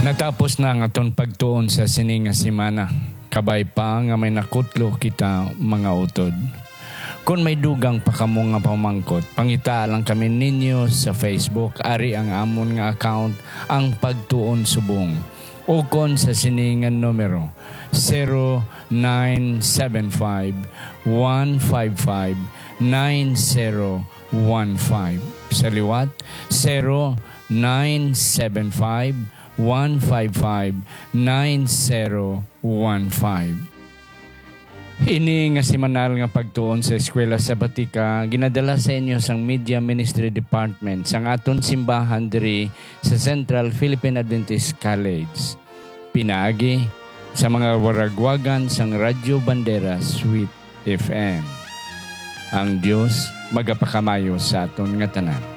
Natapos na ang aton pagtuon sa sininga simana. Kabay pa nga may nakutlo kita mga utod. Kung may dugang pa kamo nga pamangkot, pangita lang kami ninyo sa Facebook. Ari ang amon nga account, ang Pagtuon Subong. O kon sa siningan numero 0975-155-9015. Sa liwat, 0975-155-9015. Ini nga simanal nga pagtuon sa eskwela sabatika ginadala sa inyo sang Media Ministry Department sang aton simbahan diri sa Central Philippine Adventist College. Pinaagi sa mga waragwagan sang Radyo Bandera Sweet FM. Ang Diyos magapakamayo sa aton nga tanan.